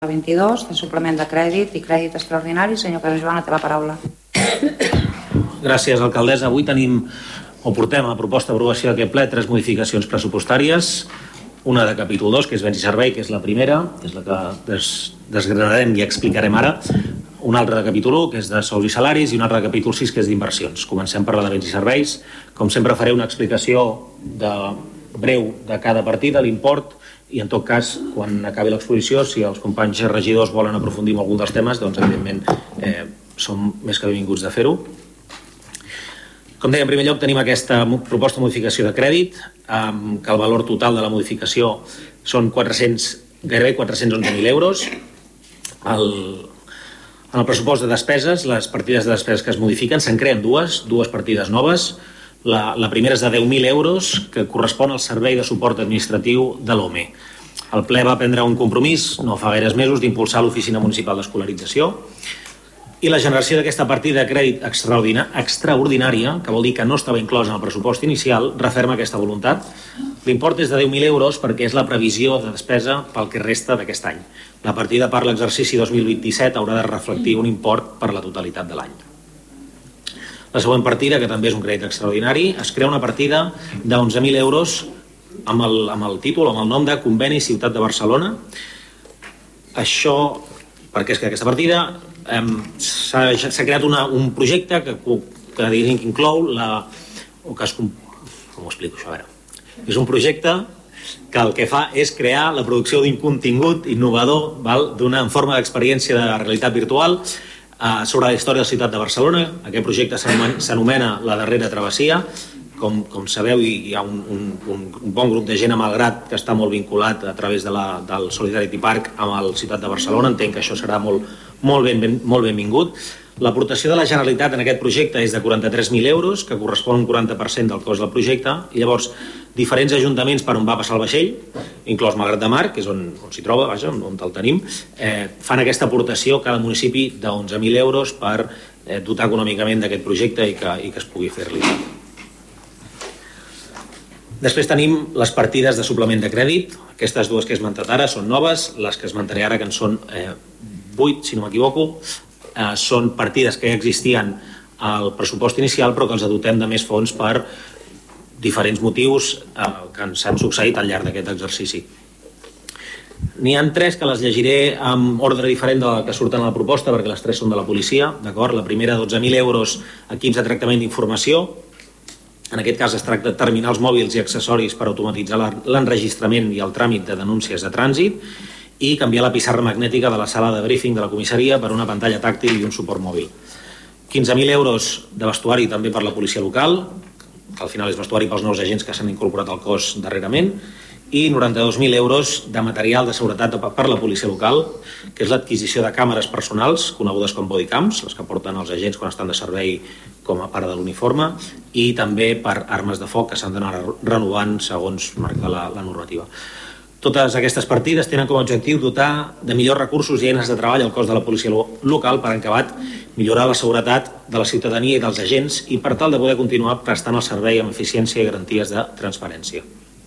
22, de suplement de crèdit i crèdit extraordinari. Senyor Casajoana, té la paraula. Gràcies, alcaldessa. Avui portem a proposta d'aprovació d'aquest ple 3 modificacions pressupostàries. Una de capítol 2, que és béns i servei, que és la primera, que és la que desgranarem i explicarem ara. Una altra de capítol 1, que és de sous i salaris, i una altra de capítol 6, que és d'inversions. Comencem per la de béns i serveis. Com sempre faré una explicació breu de cada partida, l'import, i en tot cas, quan acabi l'exposició, si els companys regidors volen aprofundir en algun dels temes, doncs evidentment som més que benvinguts de fer-ho. Com deia, en primer lloc tenim aquesta proposta de modificació de crèdit, que el valor total de la modificació són gairebé 411.000 euros. En el pressupost de despeses, les partides de despeses que es modifiquen, se'n creen dues partides noves. La primera és de 10.000 euros, que correspon al servei de suport administratiu de l'OME. El ple va prendre un compromís, no fa gaires mesos, d'impulsar l'Oficina Municipal d'Escolarització, i la generació d'aquesta partida de crèdit extraordinària, que vol dir que no estava inclosa en el pressupost inicial, referma aquesta voluntat. L'import és de 10.000 euros perquè és la previsió de despesa pel que resta d'aquest any. La partida per l'exercici 2027 haurà de reflectir un import per la totalitat de l'any. La següent partida, que també és un crèdit extraordinari, es crea una partida de 11.000 euros amb el títol, amb el nom de Conveni Ciutat de Barcelona. Això, perquè és que aquesta partida s'ha creat un projecte que inclou com ho explico això ara? És un projecte que el que fa és crear la producció d'un contingut innovador en forma d'experiència de realitat virtual sobre la història de la ciutat de Barcelona. Aquest projecte s'anomena La darrera travessia. Com sabeu, hi ha un bon grup de gent a Malgrat que està molt vinculat a través del Solidarity Park amb la ciutat de Barcelona. Entenc que això serà molt benvingut. L'aportació de la Generalitat en aquest projecte és de 43.000 euros, que correspon a un 40% del cost del projecte, i llavors diferents ajuntaments per on va passar el vaixell, inclòs Malgrat de Mar, que és on s'hi troba, on el tenim, fan aquesta aportació cada municipi de 11.000 euros per dotar econòmicament d'aquest projecte i que es pugui fer-li. Després tenim les partides de suplement de crèdit. Aquestes dues que he esmentat ara són noves. Les que esmentaré ara, que en són 8, si no m'equivoco, són partides que ja existien al pressupost inicial, però que els dotem de més fons per diferents motius que ens han succeït al llarg d'aquest exercici. N'hi ha 3 que les llegiré en ordre diferent de la que surten a la proposta, perquè les 3 són de la policia. La primera, 12.000 euros, equips de tractament d'informació. En aquest cas es tracta de terminals mòbils i accessoris per automatitzar l'enregistrament i el tràmit de denúncies de trànsit, i canviar la pissarra magnètica de la sala de briefing de la comissaria per una pantalla tàctil i un suport mòbil. 15.000 euros de vestuari també per la policia local, que al final és vestuari pels nous agents que s'han incorporat al cos darrerament, i 92.000 euros de material de seguretat per la policia local, que és l'adquisició de càmeres personals, conegudes com bodycams, les que porten els agents quan estan de servei com a part de l'uniforme, i també per armes de foc que s'han d'anar renovant segons marca la normativa. Totes aquestes partides tenen com a objectiu dotar de millors recursos i eines de treball al cos de la policia local per acabat millorar la seguretat de la ciutadania i dels agents i per tal de poder continuar prestant el servei amb eficiència i garanties de transparència.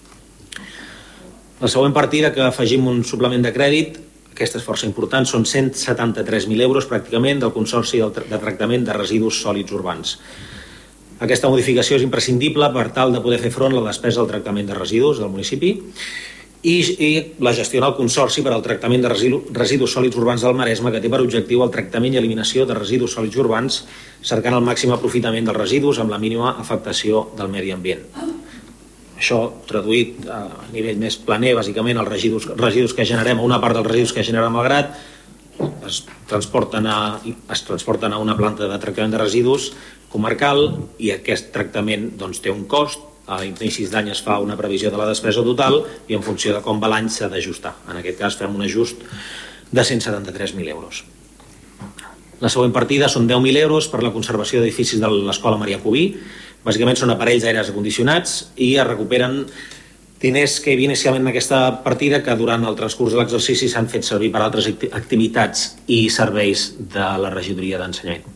La següent partida, que afegim un suplement de crèdit, aquesta és força important, són 173.000 euros pràcticament del Consorci de Tractament de Residus Sòlids Urbans. Aquesta modificació és imprescindible per tal de poder fer front a la despesa del tractament de residus del municipi i la gestiona el Consorci per al Tractament de Residus Sòlids Urbans del Maresme, que té per objectiu el tractament i eliminació de residus sòlids urbans, cercant el màxim aprofitament dels residus amb la mínima afectació del medi ambient. Això, traduït a nivell més planer, bàsicament els residus que generem, una part dels residus que generem a Malgrat, es transporten a una planta de tractament de residus comarcal, i aquest tractament té un cost. A inicis d'any es fa una previsió de la despesa total i en funció de com va l'any s'ha d'ajustar. En aquest cas fem un ajust de 173.000 euros. La següent partida són 10.000 euros per la conservació d'edificis de l'Escola Marià Cubí. Bàsicament són aparells d'aires acondicionats i es recuperen diners que hi havia inicialment en aquesta partida que durant el transcurs de l'exercici s'han fet servir per altres activitats i serveis de la regidoria d'ensenyament.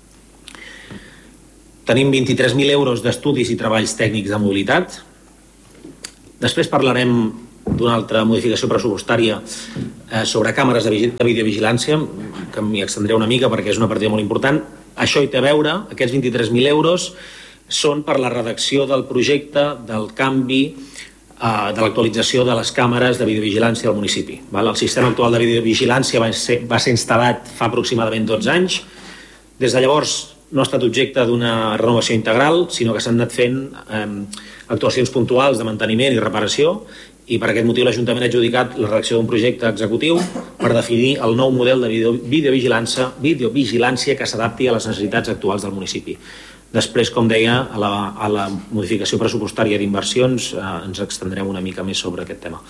Tenim 23.000 euros d'estudis i treballs tècnics de mobilitat. Després parlarem d'una altra modificació pressupostària sobre càmeres de videovigilància, que m'hi extendré una mica perquè és una partida molt important. Això hi té a veure, aquests 23.000 euros són per la redacció del projecte del canvi de l'actualització de les càmeres de videovigilància al municipi. El sistema actual de videovigilància va ser instal·lat fa aproximadament 12 anys. Des de llavors no ha estat objecte d'una renovació integral, sinó que s'han anat fent actuacions puntuals de manteniment i reparació, i per aquest motiu l'Ajuntament ha adjudicat la redacció d'un projecte executiu per definir el nou model de videovigilància que s'adapti a les necessitats actuals del municipi. Després, com deia, a la modificació pressupostària d'inversions ens extendrem una mica més sobre aquest tema.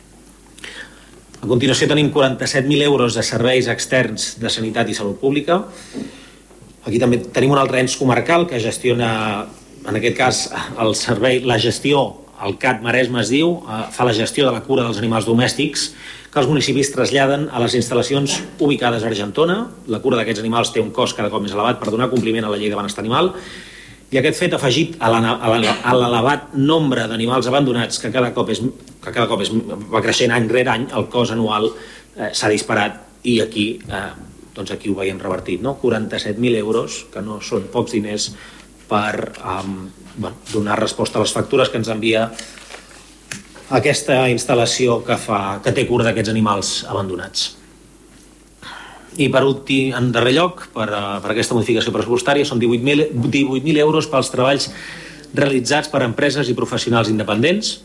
A continuació tenim 47.000 euros de serveis externs de sanitat i salut pública. Aquí també tenim un altre ens comarcal que gestiona, en aquest cas, el servei, la gestió, el CAT Maresme es diu, fa la gestió de la cura dels animals domèstics que els municipis traslladen a les instal·lacions ubicades a Argentona. La cura d'aquests animals té un cost cada cop més elevat per donar compliment a la llei de benestar animal, i aquest fet, afegit a l'elevat nombre d'animals abandonats que cada cop va creixent any rere any, el cost anual s'ha disparat, i aquí ho veiem revertit, 47.000 euros, que no són pocs diners per donar resposta a les factures que ens envia aquesta instal·lació que té cura d'aquests animals abandonats. I per últim, en darrer lloc, per aquesta modificació pressupostària, són 18.000 euros pels treballs realitzats per empreses i professionals independents.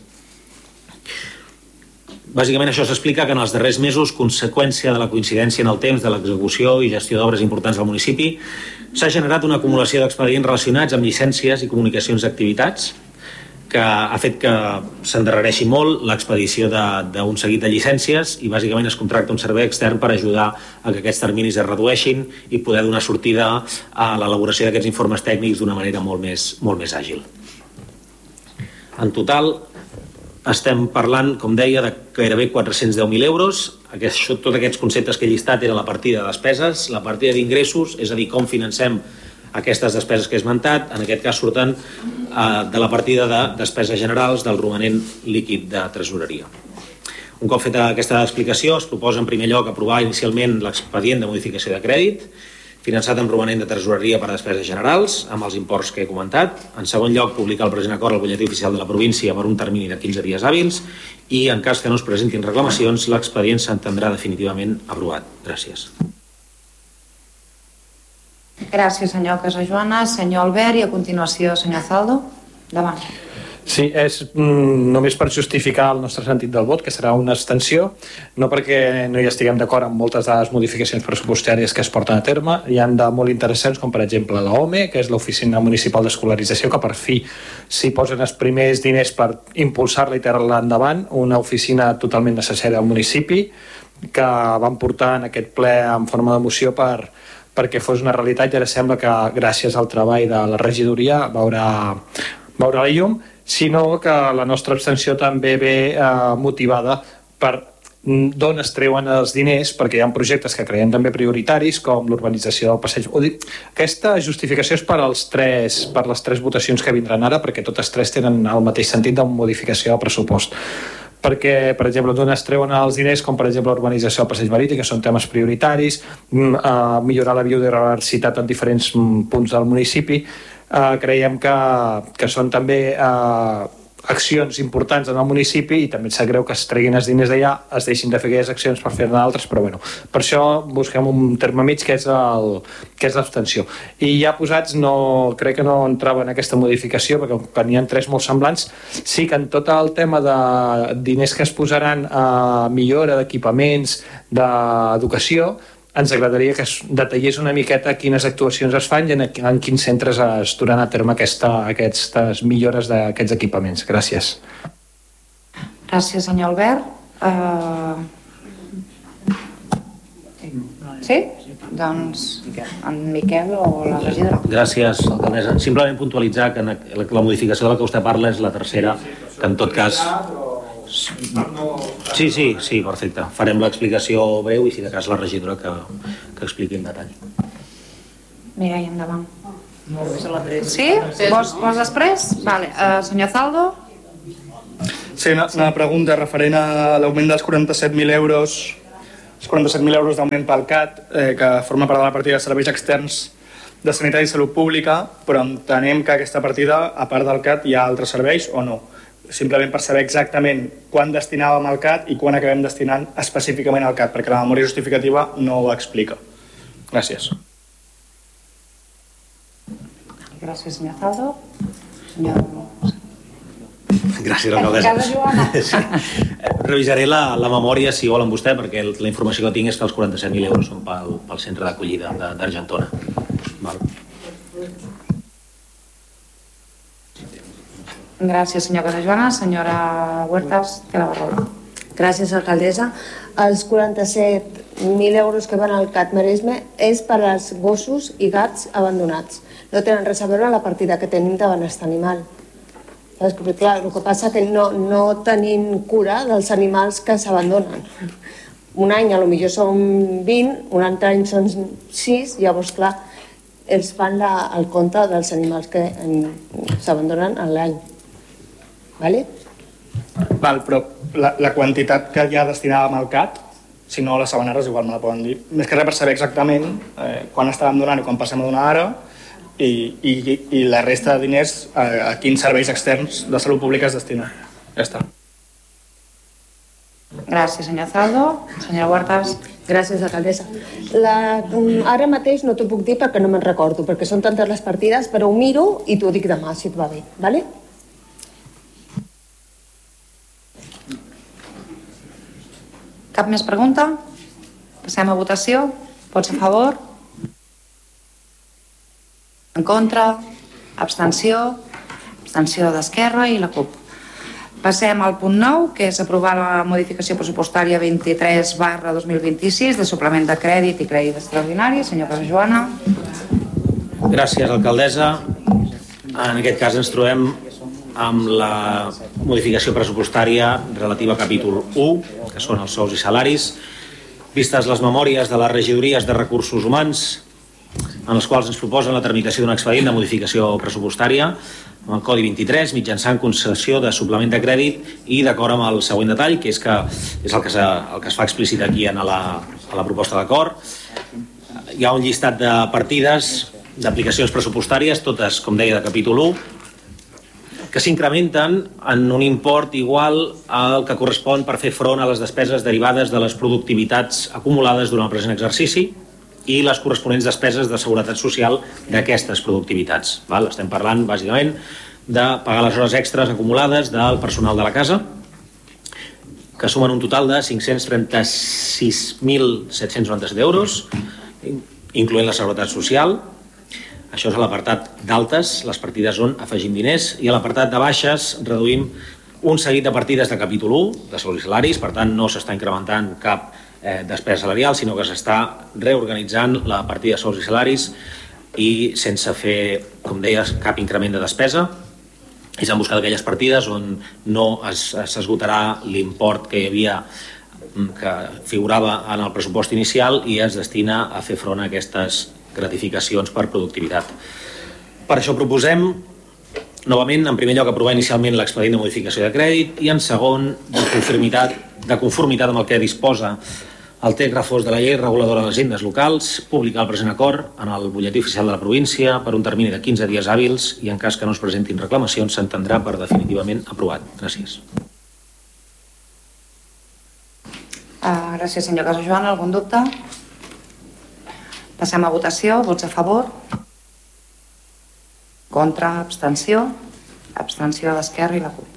Bàsicament això s'explica que en els darrers mesos, conseqüència de la coincidència en el temps de l'execució i gestió d'obres importants del municipi, s'ha generat una acumulació d'expedients relacionats amb llicències i comunicacions d'activitats, que ha fet que s'endarrereixi molt l'expedició d'un seguit de llicències, i bàsicament es contracta un servei extern per ajudar a que aquests terminis es redueixin i poder donar sortida a l'elaboració d'aquests informes tècnics d'una manera molt més àgil. En total estem parlant, com deia, de gairebé 410.000 euros. Tots aquests conceptes que he llistat eren la partida de despeses. La partida d'ingressos, és a dir, com financem aquestes despeses que he esmentat, en aquest cas surten de la partida de despeses generals del romanent líquid de tresoreria. Un cop feta aquesta explicació, es proposa en primer lloc aprovar inicialment l'expedient de modificació de crèdit, finançat amb romanent de tresoreria per a despeses generals, amb els imports que he comentat. En segon lloc, publicar el present acord al butlletí oficial de la província per un termini de 15 dies hàbils, i en cas que no es presentin reclamacions, l'expedient s'entendrà definitivament aprovat. Gràcies. Gràcies, senyor Casajoana. Senyor Albert, i a continuació, senyor Zaldo. Endavant. Sí, és només per justificar el nostre sentit del vot, que serà una abstenció, no perquè no hi estiguem d'acord amb moltes de les modificacions pressupostàries que es porten a terme. Hi ha de molt interessants, com per exemple l'OME, que és l'Oficina Municipal d'Escolarització, que per fi s'hi posen els primers diners per impulsar-la i tirar-la endavant, una oficina totalment necessària al municipi, que van portar en aquest ple en forma de moció perquè fos una realitat, i ara sembla que gràcies al treball de la regidoria veurà la llum, sinó que la nostra abstenció també ve motivada per d'on es treuen els diners, perquè hi ha projectes que creiem també prioritaris, com l'urbanització del passeig. Aquesta justificació és per les tres votacions que vindran ara, perquè totes tres tenen el mateix sentit de modificació del pressupost. Perquè, per exemple, d'on es treuen els diners, com per exemple l'urbanització del passeig marítim, que són temes prioritaris, millorar la biodiversitat en diferents punts del municipi. Creiem que són també accions importants en el municipi, i també ens sap greu que es treguin els diners d'allà, es deixin de fer aquelles accions per fer-ne d'altres, però bueno, per això busquem un terme mig que és l'abstenció. I ja posats, crec que no entrava en aquesta modificació, perquè n'hi ha tres molt semblants. Sí que en tot el tema de diners que es posaran a millora d'equipaments, d'educació, ens agradaria que es detallés una miqueta quines actuacions es fan i en quins centres es duran a terme aquestes millores d'aquests equipaments. Gràcies. Gràcies, senyor Albert. Sí? Doncs en Miquel o la regidora. Gràcies, alcaldessa. Simplement puntualitzar que la modificació de la que vostè parla és la tercera, que en tot cas... Sí, perfecte. Farem l'explicació breu i si de cas la regidora que expliqui en detall. Mireia, endavant. Sí? Vols després? Vale. Senyor Zaldo? Sí, una pregunta referent a l'augment dels 47.000 euros, els 47.000 euros d'augment pel CAT, que forma part de la partida de serveis externs de sanitat i salut pública, però entenem que aquesta partida, a part del CAT, hi ha altres serveis o no? Simplement per saber exactament quan destinàvem al CAT i quan acabem destinant específicament al CAT, perquè la memòria justificativa no ho explica. Gràcies. Gràcies, senyor Zaldo. Senyor... Gràcies, alcaldessa. Revisaré la memòria, si volen vostè, perquè la informació que tinc és que els 47.000 euros són pel centre d'acollida d'Argentona. Gràcies, senyor Casajoana. Senyora Huertas, té la paraula. Gràcies, alcaldessa. Els 47.000 euros que van al CAT Maresme és per als gossos i gats abandonats. No tenen res a veure amb la partida que tenim de benestar animal. Perquè, clar, el que passa és que no tenim cura dels animals que s'abandonen. Un any potser són 20, un altre any són 6, llavors, clar, ells fan el compte dels animals que s'abandonen en l'any. Vale? Val, però la quantitat que ja destinàvem al CAT, si no les sabaneres igual me la poden dir, més que res per saber exactament quan estàvem donant i quan passem a donar ara, i la resta de diners a quins serveis externs de salut pública es destina. Ja està. Gràcies, senyor Zaldo. Senyora Huertas. Gràcies, alcaldessa. Ara mateix no t'ho puc dir perquè no me'n recordo, perquè són tantes les partides, però ho miro i t'ho dic demà, si et va bé. Vale? Cap més pregunta? Passem a votació. Vots a favor? En contra? Abstenció? Abstenció d'Esquerra i la CUP. Passem al punt 9, que és aprovar la modificació pressupostària 23/2026 de suplement de crèdit i crèdit extraordinari. Senyor Casajoana. Gràcies, alcaldessa. En aquest cas ens trobem amb la modificació pressupostària relativa a capítol 1, que són els sous i salaris, vistes les memòries de les regidories de recursos humans, en els quals ens proposen la tramitació d'un expedient de modificació pressupostària amb el Codi 23 mitjançant concessió de suplement de crèdit i d'acord amb el següent detall, que és el que es fa explícit aquí a la proposta d'acord. Hi ha un llistat de partides d'aplicacions pressupostàries, totes, com deia, de capítol 1, que s'incrementen en un import igual al que correspon per fer front a les despeses derivades de les productivitats acumulades durant el present exercici i les corresponents despeses de seguretat social d'aquestes productivitats. Estem parlant, bàsicament, de pagar les hores extres acumulades del personal de la casa, que sumen un total de 536.797 euros, incloent la seguretat social. Això és a l'apartat d'altes, les partides on afegim diners, i a l'apartat de baixes reduïm un seguit de partides de capítol 1, de sous i salaris, per tant no s'està incrementant cap despesa salarial, sinó que s'està reorganitzant la partida de sous i salaris i sense fer, com deies, cap increment de despesa. I s'han buscat aquelles partides on no s'esgotarà l'import que hi havia, que figurava en el pressupost inicial, i es destina a fer front a aquestes gratificacions per productivitat. Per això proposem, novament, en primer lloc, aprovar inicialment l'expedient de modificació de crèdit i, en segon, de conformitat amb el que disposa el text refós de la llei reguladora de les hisendes locals, publicar el present acord en el butlletí oficial de la província per un termini de 15 dies hàbils i, en cas que no es presentin reclamacions, s'entendrà per definitivament aprovat. Gràcies. Gràcies, senyor Casajoana. Algun dubte? Passem a votació. Vots a favor? Contra? Abstenció? Abstenció d'Esquerra i la CUP.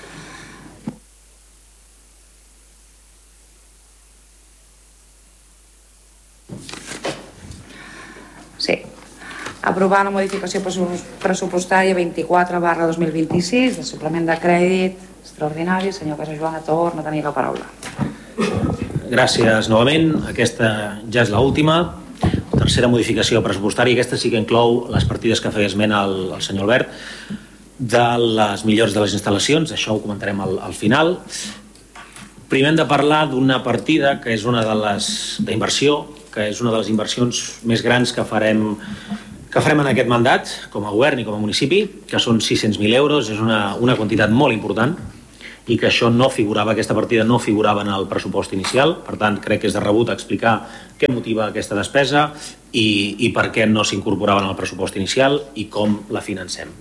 Sí. Aprovar la modificació pressupostària 24/2026 de suplement de crèdit extraordinari. Senyor Casajoana, torna a tenir la paraula. Gràcies novament. Aquesta ja és l'última. Tercera modificació pressupostària. Aquesta sí que inclou les partides que feia esment el senyor Albert de les millores de les instal·lacions. Això ho comentarem al final. Primer hem de parlar d'una partida que és una de les d'inversió, que és una de les inversions més grans que farem en aquest mandat, com a govern i com a municipi, que són 600.000 euros, és una quantitat molt important, i que això no figurava, aquesta partida no figurava en el pressupost inicial. Per tant, crec que és de rebut explicar què motiva aquesta despesa i per què no s'incorporava en el pressupost inicial i com la financem.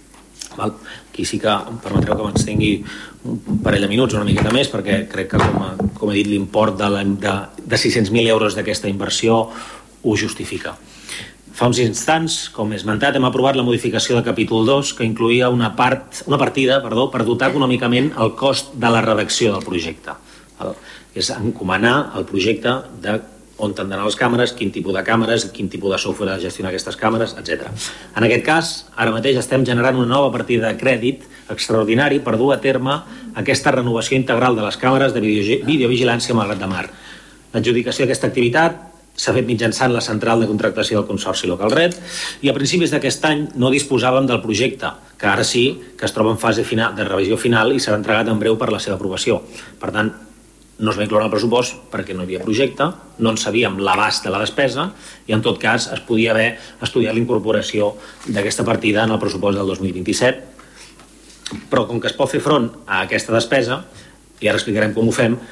Aquí sí que em permetreu que m'estengui un parell de minuts, una miqueta més, perquè crec que, com he dit, l'import de 600.000 euros d'aquesta inversió ho justifica. Fa uns instants, com he esmentat, hem aprovat la modificació de capítol 2 que incloïa una partida per dotar econòmicament el cost de la redacció del projecte. És encomanar el projecte de on han d'anar les càmeres, quin tipus de càmeres, quin tipus de software ha de gestionar aquestes càmeres, etc. En aquest cas, ara mateix estem generant una nova partida de crèdit extraordinari per dur a terme aquesta renovació integral de les càmeres de videovigilància Malgrat de Mar. L'adjudicació d'aquesta activitat s'ha fet mitjançant la central de contractació del Consorci Localred i a principis d'aquest any no disposàvem del projecte, que ara sí que es troba en fase de revisió final i serà entregat en breu per la seva aprovació. Per tant, no es va incloure en el pressupost perquè no hi havia projecte, no en sabíem l'abast de la despesa i en tot cas es podia haver estudiat l'incorporació d'aquesta partida en el pressupost del 2027. Però com que es pot fer front a aquesta despesa, i ara explicarem com ho fem,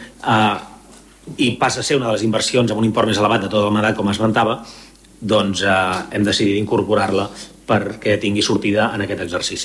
i passa a ser una de les inversions amb un import més elevat de tot el mandat, com esmentava, doncs hem decidit incorporar-la perquè tingui sortida en aquest exercici.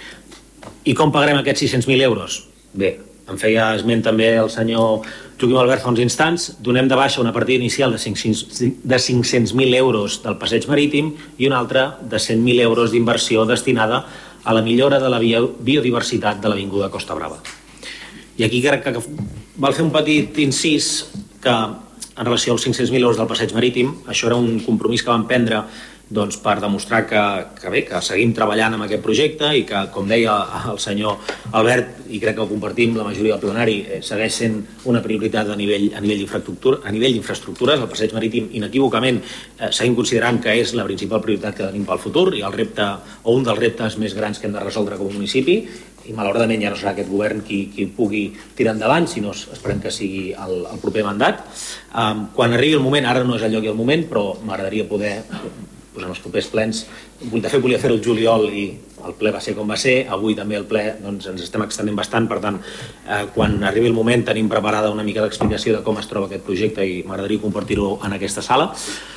I com pagarem aquests 600.000 euros? Bé, em feia esment també el senyor Joaquim Albert fa uns instants. Donem de baixa una partida inicial de 500.000 euros del passeig marítim i una altra de 100.000 euros d'inversió destinada a la millora de la biodiversitat de l'Avinguda Costa Brava. I aquí crec que val fer un petit incís que en relació als 500.000 euros del passeig marítim, això era un compromís que vam prendre per demostrar que seguim treballant amb aquest projecte i que, com deia el senyor Albert, i crec que ho compartim la majoria del plenari, segueix sent una prioritat a nivell d'infraestructures. El passeig marítim, inequívocament, seguim considerant que és la principal prioritat que tenim pel futur i el repte, o un dels reptes més grans que hem de resoldre com a municipi, i malauradament ja no serà aquest govern qui pugui tirar endavant, sinó esperem que sigui el proper mandat. Quan arribi el moment, ara no és el lloc i el moment, però m'agradaria poder, en els propers plens, de fet volia fer-ho el juliol i el ple va ser com va ser, avui també el ple ens estem extendent bastant, per tant, quan arribi el moment tenim preparada una mica l'explicació de com es troba aquest projecte i m'agradaria compartir-ho en aquesta sala.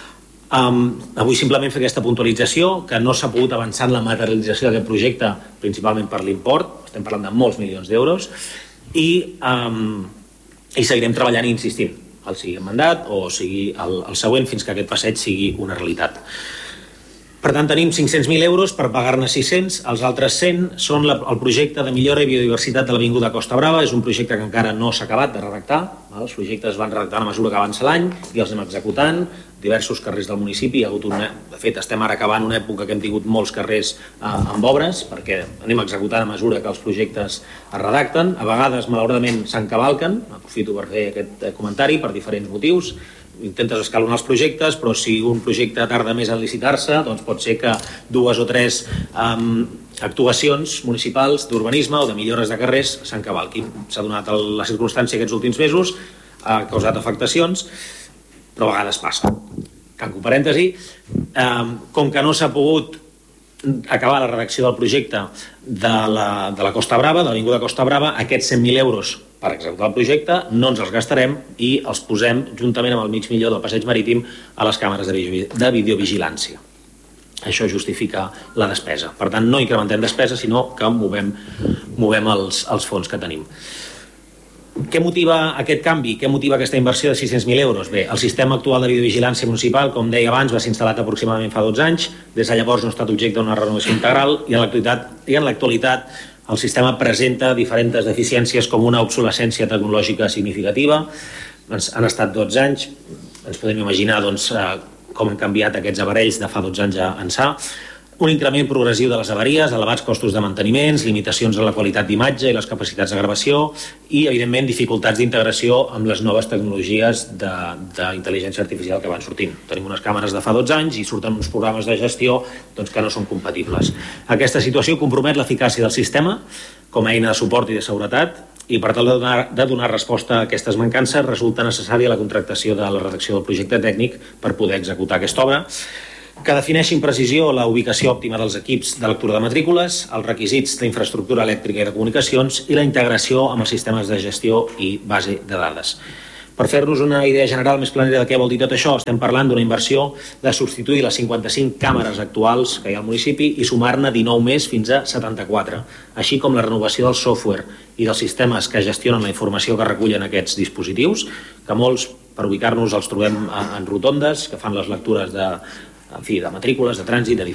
Avui simplement fer aquesta puntualització, que no s'ha pogut avançar en la materialització d'aquest projecte, principalment per l'import, estem parlant de molts milions d'euros, i seguirem treballant i insistint, el sigui en mandat o sigui el següent, fins que aquest passeig sigui una realitat. Per tant, tenim 500.000 euros per pagar-ne 600, els altres 100 són el projecte de millora i biodiversitat de l'Avinguda Costa Brava. És un projecte que encara no s'ha acabat de redactar, els projectes es van redactar a mesura que avança l'any i els anem executant, diversos carrers del municipi, de fet estem ara acabant una època que hem tingut molts carrers amb obres, perquè anem executant a mesura que els projectes es redacten, a vegades malauradament s'encavalquen, aprofito per fer aquest comentari per diferents motius, intentes escalonar els projectes, però si un projecte tarda més en licitar-se, doncs pot ser que 2 o 3 actuacions municipals d'urbanisme o de millores de carrers s'encavalquin. S'ha donat la circumstància aquests últims mesos, ha causat afectacions, però a vegades passa. Tanco parèntesi, com que no s'ha pogut acabar la redacció del projecte de la Costa Brava, de l'Avinguda Costa Brava, aquests 100.000 euros per executar el projecte no ens els gastarem i els posem juntament amb el mig milió del passeig marítim a les càmeres de videovigilància. Això justifica la despesa. Per tant, no incrementem despesa, sinó que movem els fons que tenim. Què motiva aquest canvi? Què motiva aquesta inversió de 600.000 euros? Bé, el sistema actual de videovigilància municipal, com deia abans, va ser instal·lat aproximadament fa 12 anys. Des de llavors no ha estat objecte d'una renovació integral i en l'actualitat el sistema presenta diferents deficiències com una obsolescència tecnològica significativa. Han estat 12 anys, ens podem imaginar com han canviat aquests aparells de fa 12 anys a ençà. Un increment progressiu de les avaries, elevats costos de manteniments, limitacions en la qualitat d'imatge i les capacitats de gravació i, evidentment, dificultats d'integració amb les noves tecnologies d'intel·ligència artificial que van sortint. Tenim unes càmeres de fa 12 anys i surten uns programes de gestió que no són compatibles. Aquesta situació compromet l'eficàcia del sistema com a eina de suport i de seguretat i, per tal de donar resposta a aquestes mancances, resulta necessària la contractació de la redacció del projecte tècnic per poder executar aquesta obra. que defineixi amb precisió la ubicació òptima dels equips de lectura de matrícules, els requisits d'infraestructura elèctrica i de comunicacions i la integració amb els sistemes de gestió i base de dades. Per fer-nos una idea general més planera de què vol dir tot això, estem parlant d'una inversió de substituir les 55 càmeres actuals que hi ha al municipi i sumar-ne 19 més fins a 74, així com la renovació del software i dels sistemes que gestionen la informació que recullen aquests dispositius, que molts, per ubicar-nos, els trobem en rotondes, que fan les lectures de matrícules, de trànsit, de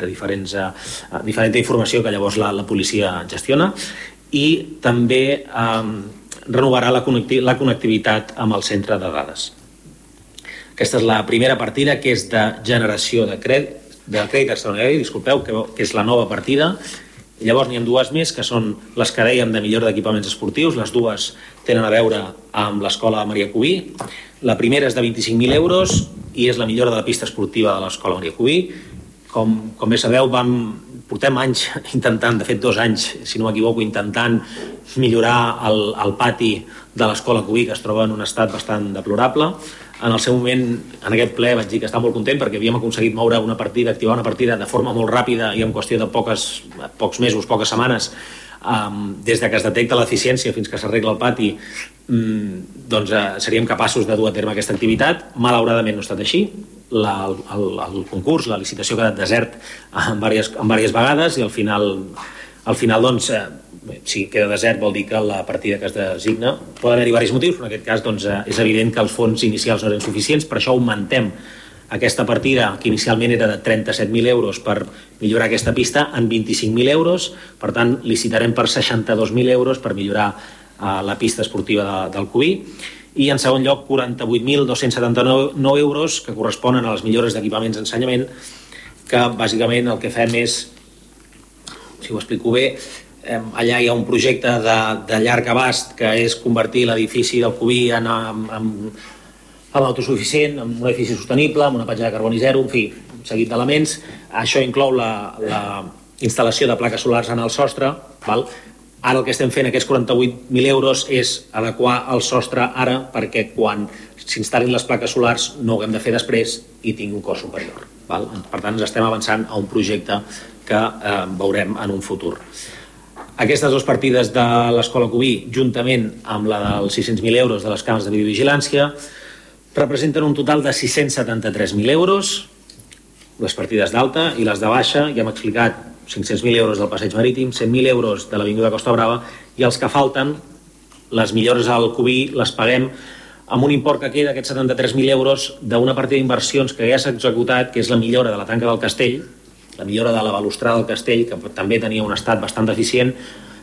diferent informació que llavors la policia gestiona, i també renovarà la connectivitat amb el centre de dades. Aquesta és la primera partida, que és de generació de crèdit extraordinari, disculpeu, que és la nova partida. Llavors n'hi ha dues més, que són les que dèiem de millora d'equipaments esportius. Les dues tenen a veure amb l'escola Maria Cubí. La primera és de 25.000 euros i és la millora de la pista esportiva de l'escola Maria Cubí. Com bé sabeu, portem anys intentant, de fet 2 anys, si no m'equivoco, intentant millorar el pati de l'escola Cubí, que es troba en un estat bastant deplorable. En el seu moment, en aquest ple, vaig dir que estava molt content perquè havíem aconseguit moure una partida, activar una partida de forma molt ràpida i en qüestió de pocs mesos, poques setmanes, des que es detecta l'eficiència fins que s'arregla el pati, doncs seríem capaços de dur a terme aquesta activitat. Malauradament no ha estat així. El concurs, la licitació ha quedat desert en diverses vegades i al final doncs, si queda desert vol dir que la partida que es designa poden haver-hi diversos motius, però en aquest cas doncs, és evident que els fons inicials no eren suficients, per això augmentem aquesta partida, que inicialment era de 37.000 euros per millorar aquesta pista, en 25.000 euros, per tant licitarem per 62.000 euros per millorar la pista esportiva del Cubí. I en segon lloc 48.279 euros que corresponen a les millores d'equipaments d'ensenyament, que bàsicament el que fem és, si ho explico bé, allà hi ha un projecte de llarg abast que és convertir l'edifici del Cubí en autosuficient, en un edifici sostenible, amb una petjada de carboni zero, en fi, un seguit d'elements. Això inclou la instal·lació de plaques solars en el sostre, val? Ara el que estem fent, aquests 48.000 euros, és adequar el sostre ara perquè quan s'instal·lin les plaques solars no ho haguem de fer després i tingui un cost superior. Val? Per tant, ens estem avançant a un projecte que veurem en un futur. Aquestes dues partides de l'escola Cubí, juntament amb la dels 600.000 euros de les càmeres de videovigilància, representen un total de 673.000 euros, les partides d'alta, i les de baixa, ja hem explicat, 500.000 euros del passeig marítim, 100.000 euros de l'Avinguda Costa Brava, i els que falten, les millores al Cubí, les paguem amb un import que queda, aquests 73.000 euros, d'una partida d'inversions que ja s'ha executat, que és la millora de la tanca del castell, la millora de la balustrada del castell, que també tenia un estat bastant deficient.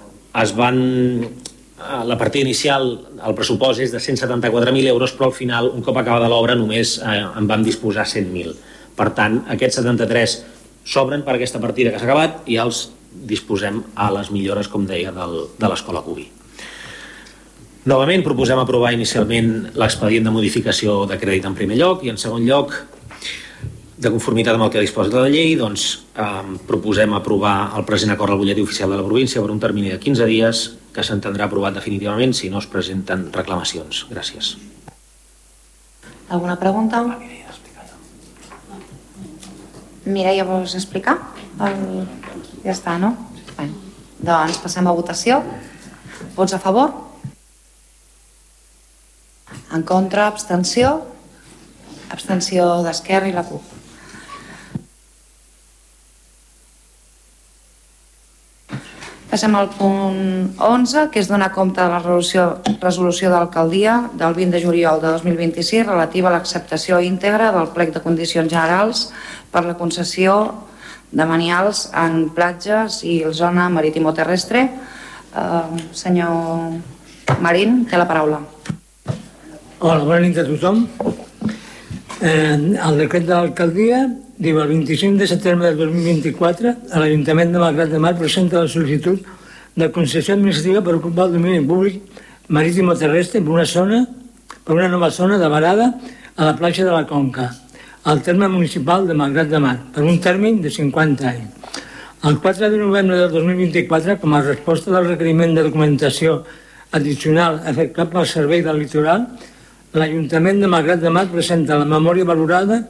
La partida inicial, el pressupost és de 174.000 euros, però al final, un cop acabada l'obra, només en vam disposar 100.000. Per tant, aquests 73 sobren per aquesta partida que s'ha acabat i els disposem a les millores, com deia, de l'escola Cubí. Novament, proposem aprovar inicialment l'expedient de modificació de crèdit en primer lloc i en segon lloc, de conformitat amb el que disposa de la llei, doncs proposem aprovar el present acord al butlletí oficial de la província per un termini de 15 dies que s'entendrà aprovat definitivament si no es presenten reclamacions. Gràcies. Alguna pregunta? Mireia, vols explicar? Ja està, no? Bé, doncs passem a votació. Vots a favor? En contra, abstenció? Abstenció d'Esquerra i la CUP. Passem al punt 11, que és donar compte de la resolució d'alcaldia del 20 de juliol de 2026 relativa a l'acceptació íntegra del plec de condicions generals per la concessió de manials en platges i zona marítimo-terrestre. Senyor Marín, té la paraula. Hola, bona nit a tothom. El decret de l'alcaldia diu el 25 de setembre del 2024 l'Ajuntament de Malgrat de Mar presenta la sol·licitud de concessió administrativa per ocupar el domini públic marítimo terrestre per una nova zona de varada a la platja de la Conca, al terme municipal de Malgrat de Mar, per un termini de 50 anys. El 4 de novembre del 2024, com a resposta del requeriment de documentació addicional efectuat pel Servei del Litoral, l'Ajuntament de Malgrat de Mar presenta la memòria valorada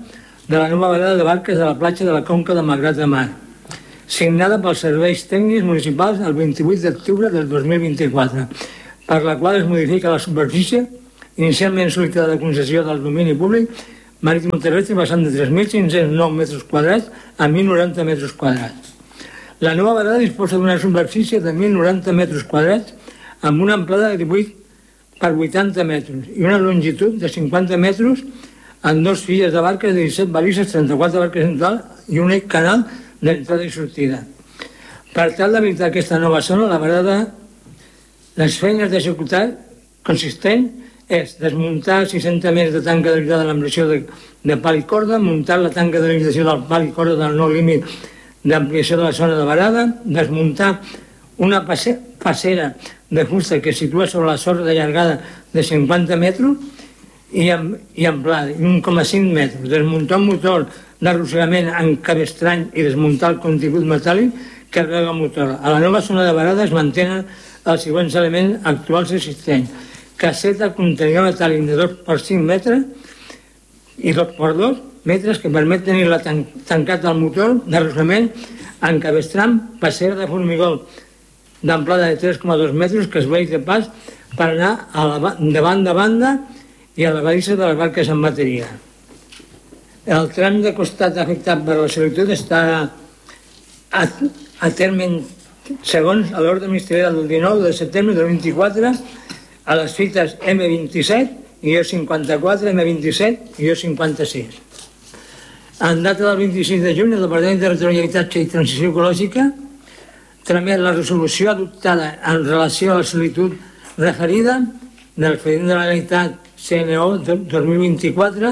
de la nova varada de barques de la platja de la Conca de Malgrat de Mar, signada pels serveis tècnics municipals el 28 d'octubre del 2024, per la qual es modifica la superfície inicialment sol·licitada de concessió del domini públic marítim terrestre passant de 3.509 metres quadrats a 1.090 metres quadrats. La nova varada disposa d'una superfície de 1.090 metres quadrats amb una amplada de 18 per 80 metres i una longitud de 50 metres en 2 filles de barques de 17 balises, 34 barques en total i un únic canal d'entrada i sortida. Per tal d'habilitar aquesta nova zona, la varada, les feines d'executar consistent és desmuntar 600 metres de tanca de l'ampliació de pal i corda, muntar la tanca de limitació del pal i corda del nou límit d'ampliació de la zona de varada, desmuntar una passera de fusta que es situa sobre la sorra de llargada de 50 metres i amplada, 1,5 metres, desmuntar un motor d'arrossegament en cabestrany i desmuntar el contingut metàl·lic que rega el motor. A la nova zona de varada es mantenen els següents elements actuals existents: caseta contenidor metàl·lic de 2 per 5 metres i 2 per 2 metres que permet tenir-la tancat al motor d'arrossegament en cabestram, passera de formigó d'amplada de 3,2 metres que es veix de pas per anar de banda a banda i a la balisa de les barques en bateria. El tram de costat afectat per la sol·licitud està a terme segons l'ordre ministerial del 19 de setembre del 24 a les fites M27, IO54, M27 i IO56. En data del 26 de juny, el Departament de Territori i Habitatge i Transició Ecològica tramet la resolució adoptada en relació a la sol·licitud referida del Expedient de la Generalitat CNO 2024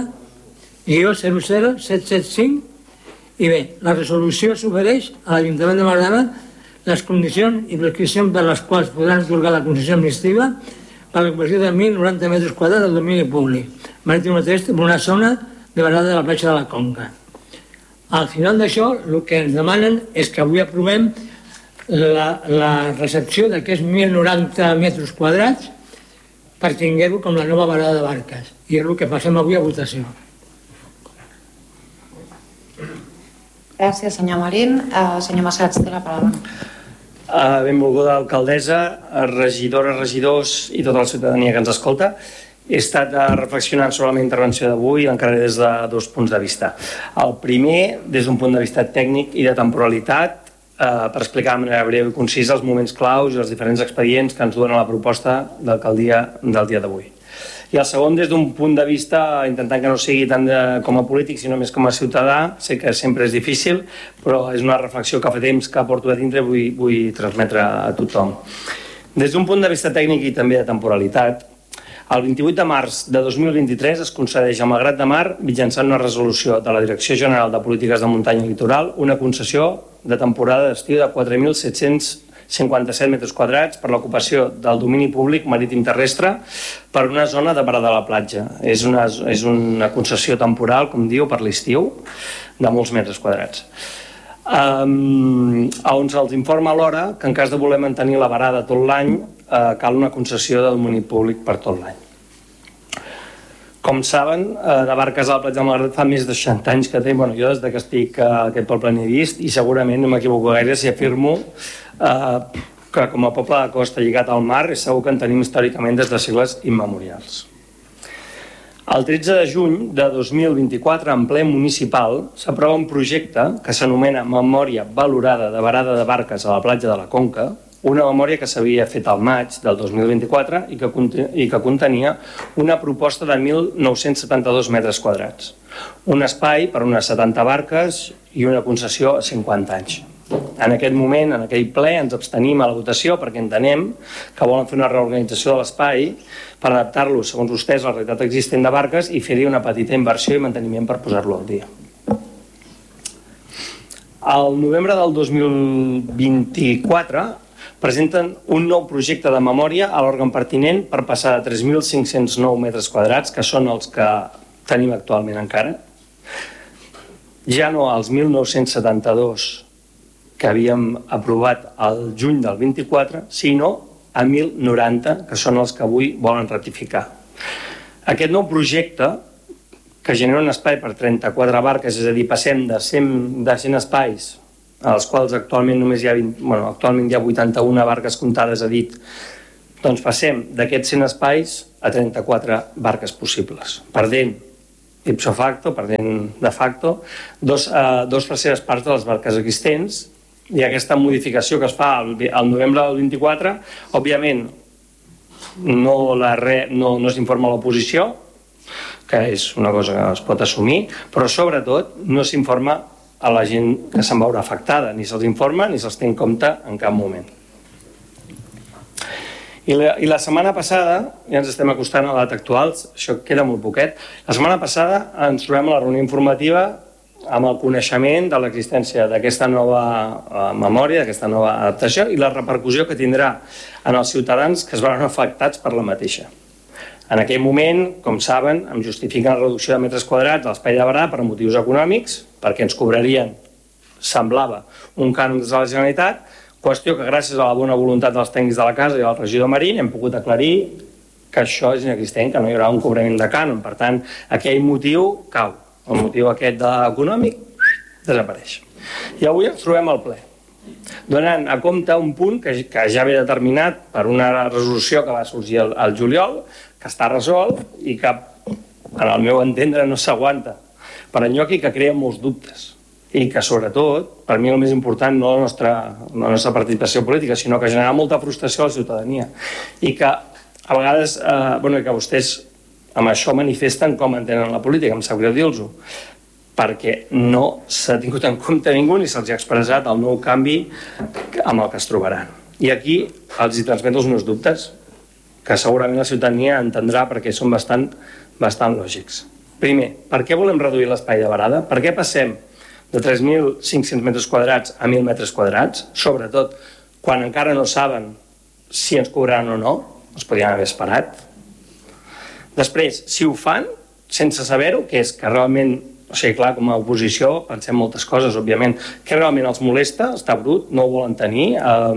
IO00775 i bé, la resolució s'ofereix a l'Ajuntament de Malgrat de Mar les condicions i prescripcions per les quals podran atorgar la concessió administrativa per la conversió de 1.090 metres quadrats del domini públic marítim terrestre per una zona de varada de la platja de la Conca. Al final d'això, el que ens demanen és que avui aprovem la recepció d'aquests 1.090 metres quadrats per tinguer-ho com la nova varada de barques. I és el que passem avui a votació. Gràcies, senyor Marín. Senyor Massats, té la paraula. Benvolguda alcaldessa, regidores, regidors i tota la ciutadania que ens escolta. He estat reflexionant sobre la meva intervenció d'avui i l'encararé des de 2 punts de vista. El primer, des d'un punt de vista tècnic i de temporalitat, per explicar de manera breu i concisa els moments claus i els diferents expedients que ens duen a la proposta d'alcaldia del dia d'avui. I el segon, des d'un punt de vista, intentant que no sigui tant com a polític, sinó més com a ciutadà. Sé que sempre és difícil, però és una reflexió que fa temps que porto a dintre i vull transmetre a tothom. Des d'un punt de vista tècnic i també de temporalitat, el 28 de març de 2023 es concedeix a Malgrat de Mar, mitjançant una resolució de la Direcció General de Polítiques de Muntanya i Litoral, una concessió de temporada d'estiu de 4.757 metres quadrats per l'ocupació del domini públic marítim terrestre per una zona de varada de la platja. És una concessió temporal, com diu, per l'estiu, de molts metres quadrats. On se'ls informa alhora que en cas de voler mantenir la varada tot l'any cal una concessió de domini públic per tot l'any. Com saben, de barques a la platja de Malgrat fa més de 60 anys que té, jo des que estic a aquest poble n'he vist i segurament no m'equivoco gaire si afirmo que com a poble de costa lligat al mar és segur que en tenim històricament des de segles immemorials. El 13 de juny de 2024, en ple municipal, s'aprova un projecte que s'anomena Memòria Valorada de Varada de Barques a la platja de la Conca, una memòria que s'havia fet al maig del 2024 i que contenia una proposta de 1.972 metres quadrats, un espai per unes 70 barques i una concessió a 50 anys. En aquest moment, en aquell ple, ens abstenim a la votació perquè entenem que volen fer una reorganització de l'espai per adaptar-lo, segons vostès, a la realitat existent de barques i fer-hi una petita inversió i manteniment per posar-lo al dia. Al novembre del 2024 presenten un nou projecte de memòria a l'òrgan pertinent per passar de 3.509 metres quadrats, que són els que tenim actualment encara, ja no als 1.972 que havíem aprovat al juny del 24, sinó a 1.090, que són els que avui volen ratificar. Aquest nou projecte, que genera un espai per 34 barques, és a dir, passem de 100 espais, als quals actualment només hi ha actualment hi ha 81 barques comptades a dit, doncs passem d'aquests 100 espais a 34 barques possibles, perdent ipso facto, perdent de facto, dos terceres parts de les barques existents, i aquesta modificació que es fa al novembre del 24, òbviament no s'informa a l'oposició, que és una cosa que es pot assumir, però sobretot no s'informa a la gent que se'n veurà afectada, ni se'ls informa ni se'ls té en compte en cap moment. I la setmana passada, ja ens estem acostant a la data actual, això queda molt poquet, la setmana passada ens trobem a la reunió informativa amb el coneixement de l'existència d'aquesta nova memòria, d'aquesta nova adaptació i la repercussió que tindrà en els ciutadans que es veuen afectats per la mateixa. En aquell moment, com saben, em justifiquen la reducció de metres quadrats de l'espai de Berà per motius econòmics, perquè ens cobrarien, semblava, un cànon des de la Generalitat, qüestió que gràcies a la bona voluntat dels tècnics de la casa i del regidor Marín hem pogut aclarir que això és inexistent, que no hi haurà un cobrament de cànon. Per tant, aquell motiu cau. El motiu aquest econòmic desapareix. I avui ens trobem al ple, donant a compte un punt que ja ve determinat per una resolució que va sorgir al juliol, que està resolt i que, en el meu entendre, no s'aguanta per enlloc i que crea molts dubtes. I que, sobretot, per mi el més important no la nostra participació política, sinó que genera molta frustració a la ciutadania. I que, a vegades, que vostès amb això manifesten com entenen la política, em sap greu dir-los-ho, perquè no s'ha tingut en compte ningú ni se'ls ha expressat el nou canvi amb el que es trobaran. I aquí els hi transmeto els meus dubtes, que segurament la ciutadania entendrà perquè són bastant lògics. Primer, per què volem reduir l'espai de varada? Per què passem de 3.500 metres quadrats a 1.000 metres quadrats? Sobretot, quan encara no saben si ens cobraran o no, els podien haver esperat. Després, si ho fan, sense saber-ho, que és que realment, o sigui, clar, com a oposició pensem moltes coses, òbviament, que realment els molesta, està brut, no ho volen tenir,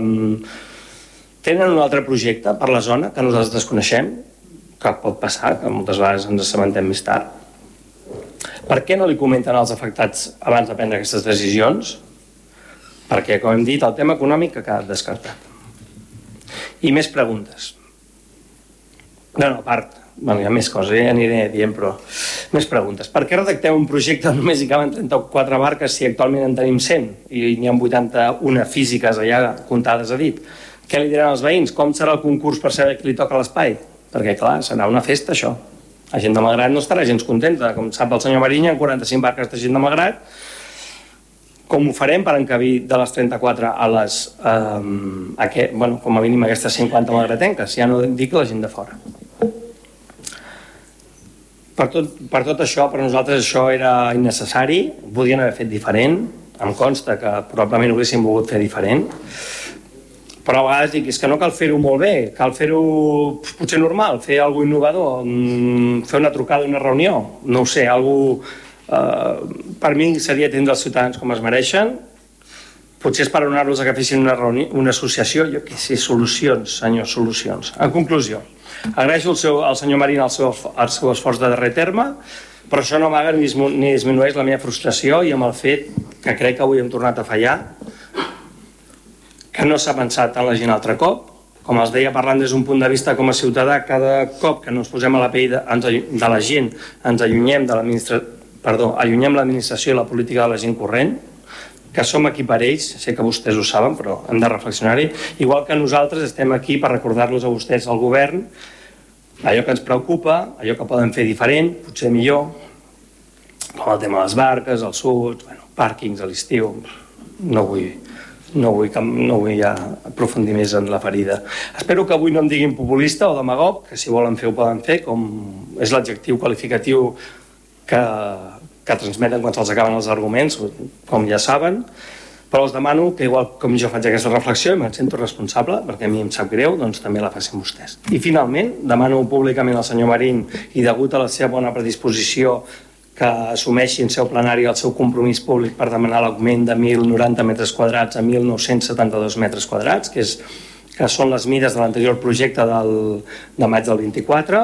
tenen un altre projecte per la zona que nosaltres desconeixem, que pot passar, que moltes vegades ens assabentem més tard. Per què no li comenten als afectats abans de prendre aquestes decisions? Perquè, com hem dit, el tema econòmic ha quedat descartat. I més preguntes. No, a part, hi ha més coses, ja aniré dient, però més preguntes. Per què redactem un projecte on només hi caben 34 barques si actualment en tenim 100 i n'hi ha 81 físiques allà comptades a dit? Què li diran als veïns? Com serà el concurs per saber qui li toca l'espai? Perquè, clar, serà una festa, això. La gent de Malgrat no estarà gens contenta. Com sap el senyor Marín, hi ha 45 barques de gent de Malgrat. Com ho farem per encabir de les 34 a les... com a mínim aquestes 50 malgratenques? Ja no dic la gent de fora. Per tot això, per nosaltres això era innecessari, ho podien haver fet diferent, em consta que probablement ho haguéssim volgut fer diferent, però a vegades dic, és que no cal fer-ho molt bé, cal fer-ho potser normal, fer alguna cosa innovador, fer una trucada, una reunió, no ho sé, per mi seria atendre els ciutadans com es mereixen, potser esperonar-los que fessin una associació, jo què sé, solucions, senyors, solucions. En conclusió, agraeixo al senyor Marín el seu esforç de darrer terme, però això no amaga ni disminueix la meva frustració i amb el fet que crec que avui hem tornat a fallar, que no s'ha pensat en la gent altre cop. Com els deia, parlant des d'un punt de vista com a ciutadà, cada cop que no ens posem a la pell de la gent, ens allunyem l'administració i la política de la gent corrent, que som aquí per ells, sé que vostès ho saben, però hem de reflexionar-hi, igual que nosaltres estem aquí per recordar-los a vostès, al govern, allò que ens preocupa, allò que poden fer diferent, potser millor, com el tema de les barques, el sud, pàrquings a l'estiu, no vull ja aprofundir més en la ferida. Espero que avui no em diguin populista o demagog, que si volen fer ho poden fer, com és l'adjectiu qualificatiu que transmeten quan se'ls acaben els arguments, com ja saben, però els demano que igual com jo faig aquesta reflexió i me'n sento responsable, perquè a mi em sap greu, doncs també la facin vostès. I finalment, demano públicament al senyor Marín, i degut a la seva bona predisposició, que assumeixi en seu plenari el seu compromís públic per demanar l'augment de 1.090 metres quadrats a 1.972 metres quadrats, que són les mides de l'anterior projecte de maig del 24,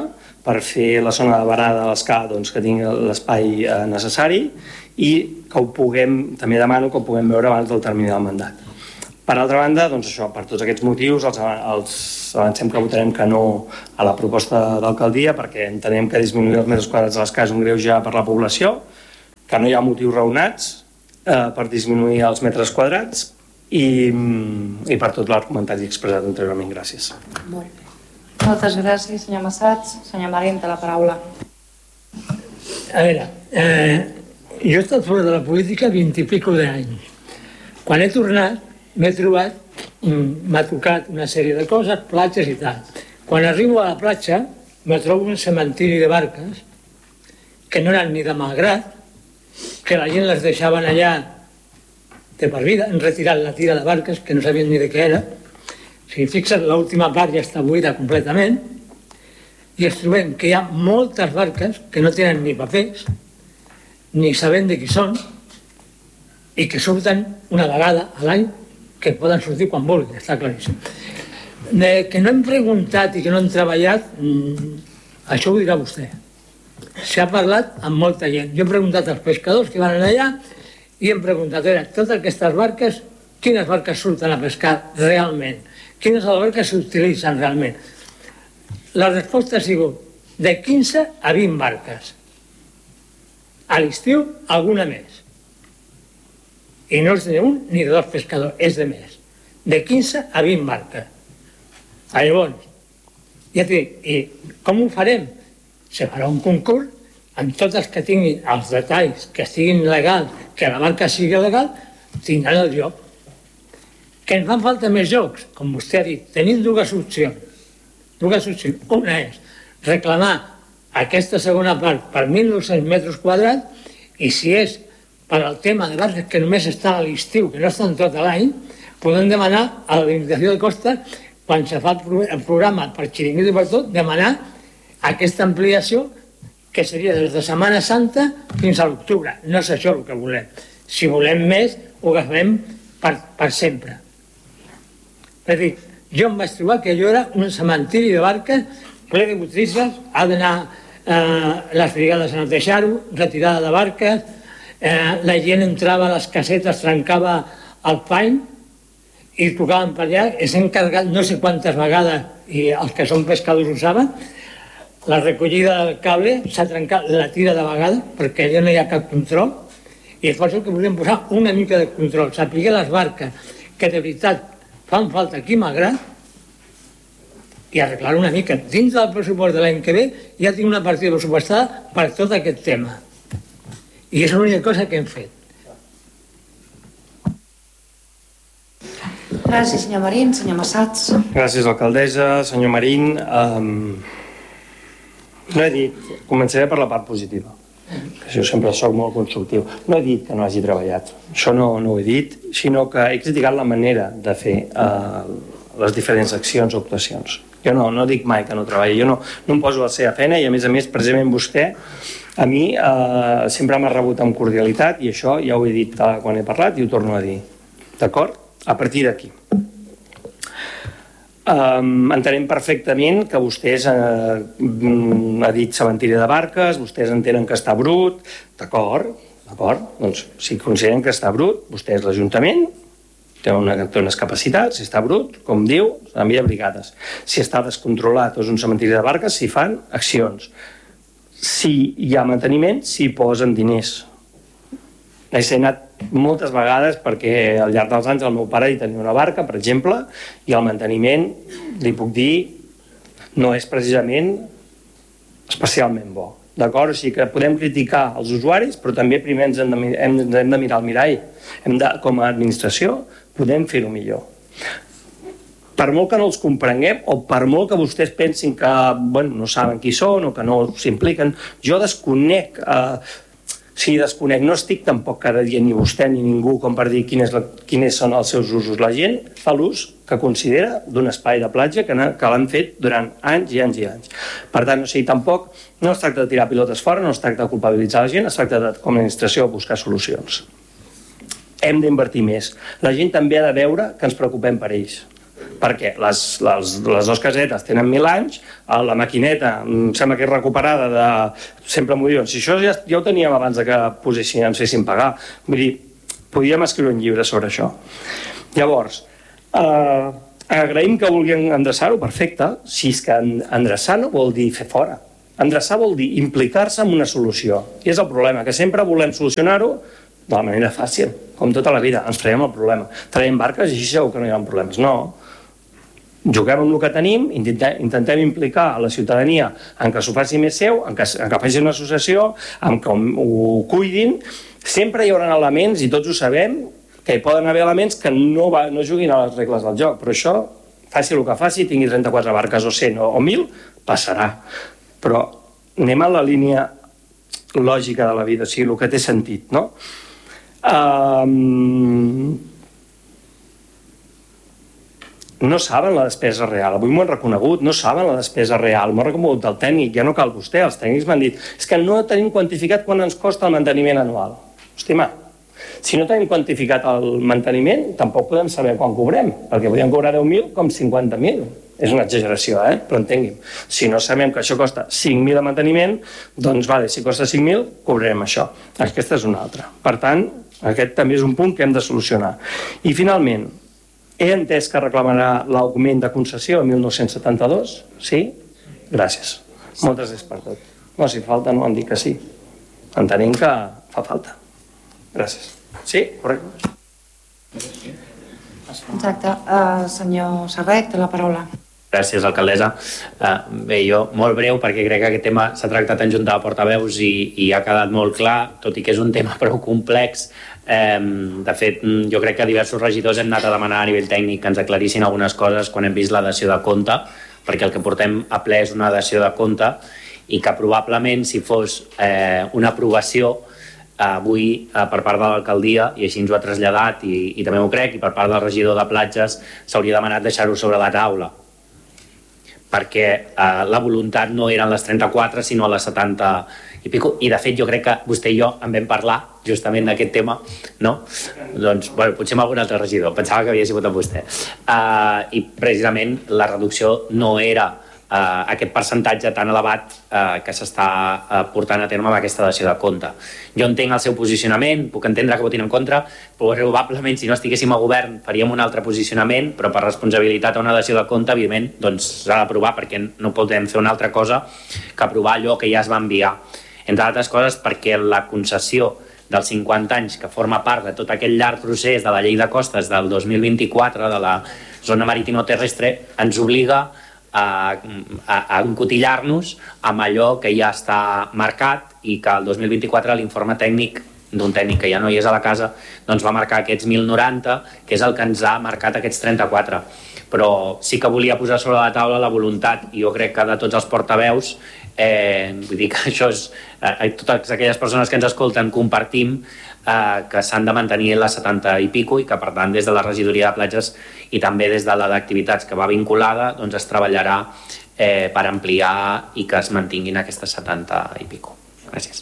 per fer la zona de varada a l'escala, doncs, que tingui l'espai necessari, i que ho puguem, també demano que ho puguem veure abans del termini del mandat. Per altra banda, doncs això, per tots aquests motius els avancem que votarem que no a la proposta d'alcaldia, perquè entenem que disminuir els metres quadrats de les cases és un greuge per la població, que no hi ha motius raonats per disminuir els metres quadrats i per tot l'argumentari expressat anteriorment. Gràcies. Molt bé. Moltes gràcies, senyor Massats. Senyor Marín, té la paraula. A veure, jo he estat fora de la política 20 i pico d'anys. Quan he tornat, m'he trobat, m'ha tocat una sèrie de coses, platges i tal. Quan arribo a la platja, me trobo un cementiri de barques que no eren ni de malgrat, que la gent les deixaven allà de per vida, han retirat la tira de barques, que no sabien ni de què era. Si fixes, l'última part ja està buida completament, i ens trobem que hi ha moltes barques que no tenen ni papers, ni sabem de qui són, i que surten una vegada a l'any, que poden sortir quan vulguin, està claríssim. Que no hem preguntat i que no hem treballat, això ho dirà vostè. S'ha parlat amb molta gent. Jo he preguntat als pescadors que van allà i hem preguntat, totes aquestes barques, quines barques surten a pescar realment? Quines són les barques que s'utilitzen realment? La resposta ha sigut de 15 a 20 barques. A l'estiu, alguna més. I no és de un ni de dos pescadors, és de més. De 15 a 20 barques. Llavors, ja t'he dit, i com ho farem? Se farà un concurs amb tots els que tinguin els detalls, que estiguin legals, que la barca sigui legal, tindran el lloc. Que ens fan falta més jocs, com vostè ha dit. Tenim dues opcions. Una és reclamar aquesta segona part per 1.900 metres quadrats i si és per al tema de barques que només estan a l'estiu, que no estan tot l'any, podem demanar a la limitació de costes, quan se fa el programa per xiringuito i per tot, demanar aquesta ampliació que seria des de Setmana Santa fins a l'octubre. No és això el que volem. Si volem més, ho agafem per sempre. És a dir, jo em vaig trobar que allò era un cementiri de barques ple de botrisses, ha d'anar les brigades a netejar-ho, retirada de barques, la gent entrava a les casetes, trencava el pany i tocaven per allà, s'ha encarregat no sé quantes vegades, i els que són pescadors ho saben, la recollida del cable s'ha trencat la tira de vegades perquè allà no hi ha cap control i és per això que volem posar una mica de control, saber les barques que de veritat fan falta aquí malgrat i arreglar una mica. Dins del pressupost de l'any que ve ja tinc una partida pressupostada per tot aquest tema. I és l'única cosa que hem fet. Gràcies, senyor Marín. Senyor Massats. Gràcies, alcaldessa. Senyor Marín, no he dit, començaré per la part positiva, que jo sempre soc molt constructiu. No he dit que no hagi treballat, això no ho he dit, sinó que he criticat la manera de fer les diferents accions o actuacions. Jo no dic mai que no treballi, jo no em poso a la seva feina i a més, precisament vostè, a mi sempre m'ha rebut amb cordialitat i això ja ho he dit quan he parlat i ho torno a dir. D'acord? A partir d'aquí. Entenem perfectament que vostès ha dit cementiri de barques, vostès entenen que està brut, d'acord, doncs si consideren que està brut, vostès l'Ajuntament té unes capacitats, si està brut, com diu, s'envia brigades. Si està descontrolat o és un cementiri de barques, s'hi fan accions. Si hi ha manteniment, s'hi posen diners. He anat moltes vegades perquè al llarg dels anys el meu pare hi tenia una barca, per exemple, i el manteniment, li puc dir, no és precisament especialment bo. D'acord? O sigui que podem criticar els usuaris, però també primer hem de mirar el mirall. Com a administració podem fer-ho millor. Per molt que no els comprenguem o per molt que vostès pensin que no saben qui són o que no s'impliquen, jo desconec... Sí, desconec. No estic tampoc cada dia ni vostè ni ningú com per dir quins són els seus usos. La gent fa l'ús que considera d'un espai de platja que l'han fet durant anys i anys i anys. Per tant, tampoc no es tracta de tirar pilotes fora, no es tracta de culpabilitzar la gent, es tracta de, com a administració, buscar solucions. Hem d'invertir més. La gent també ha de veure que ens preocupem per ells. perquè les dues casetes tenen 1.000 anys, la maquineta em sembla que és recuperada de... Sempre m'ho diuen, si això ja ho teníem abans de que ens fessin pagar. Vull dir, podíem escriure un llibre sobre això. Llavors, agraïm que vulguin endreçar-ho, perfecte, si és que endreçar no vol dir fer fora. Endreçar vol dir implicar-se en una solució. I és el problema, que sempre volem solucionar-ho de la manera fàcil, com tota la vida. Ens traiem el problema. Traiem barques i així segur que no hi ha problemes. No. Juguem amb el que tenim, intentem implicar a la ciutadania en que s'ho faci més seu, en que faci una associació, en que ho cuidin. Sempre hi haurà elements, i tots ho sabem, que hi poden haver elements que no juguin a les regles del joc. Però això, faci el que faci, tingui 34 barques o 100 o 1.000, passarà. Però anem a la línia lògica de la vida, o sigui, el que té sentit, no? No saben la despesa real, avui m'ho han reconegut, no saben la despesa real, m'ho ha reconegut el tècnic, ja no cal vostè, els tècnics m'han dit és que no tenim quantificat quan ens costa el manteniment anual. Hòstima, si no tenim quantificat el manteniment, tampoc podem saber quan cobrem, perquè podem cobrar 10.000 com 50.000. És una exageració, però entengui'm. Si no sabem que això costa 5.000 de manteniment, doncs vale, si costa 5.000, cobrarem això. Aquesta és una altra. Per tant, aquest també és un punt que hem de solucionar. I finalment, he entès que reclamarà l'augment de concessió a 1972? Sí? Gràcies. Moltes gràcies per tot. No, si falta no em dic que sí. Entenem que fa falta. Gràcies. Sí? Correcte. Exacte. Senyor Serret, té la paraula. Gràcies, alcaldessa. Bé, jo molt breu, perquè crec que aquest tema s'ha tractat en junta de portaveus i ha quedat molt clar, tot i que és un tema prou complex. De fet, jo crec que diversos regidors hem anat a demanar a nivell tècnic que ens aclarissin algunes coses quan hem vist la dació de compte, perquè el que portem a ple és una dació de compte i que probablement si fos una aprovació avui per part de l'alcaldia, i així ens ho ha traslladat i també m'ho crec, i per part del regidor de platges s'hauria demanat deixar-ho sobre la taula, perquè la voluntat no eren les 34 sinó les 70 i pico, i de fet jo crec que vostè i jo en vam parlar justament d'aquest tema, no? Doncs, bueno, potser amb algun altre regidor, pensava que havia sigut amb vostè, i precisament la reducció no era aquest percentatge tan elevat que s'està portant a terme amb aquesta dació de compte. Jo entenc el seu posicionament, puc entendre que votin en contra, però probablement si no estiguéssim a govern faríem un altre posicionament, però per responsabilitat a una dació de compte, evidentment, doncs s'ha d'aprovar perquè no podem fer una altra cosa que aprovar allò que ja es va enviar. Entre altres coses perquè la concessió dels 50 anys que forma part de tot aquell llarg procés de la llei de costes del 2024 de la zona maritimo-terrestre ens obliga a encotillar-nos amb allò que ja està marcat i que el 2024 l'informe tècnic d'un tècnic que ja no hi és a la casa doncs va marcar aquests 1.090, que és el que ens ha marcat aquests 34. Però sí que volia posar sobre la taula la voluntat, i jo crec que de tots els portaveus, vull dir que això és, totes aquelles persones que ens escolten compartim que s'han de mantenir les 70 i pico i que per tant des de la regidoria de platges i també des de la d'activitats que va vinculada doncs es treballarà per ampliar i que es mantinguin aquestes 70 i pico. Gràcies.